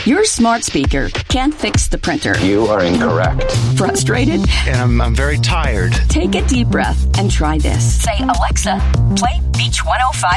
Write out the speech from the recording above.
Your smart speaker can't fix the printer. You are incorrect. Frustrated? And I'm very tired. Take a deep breath and try this. Say, Alexa, play Beach 105.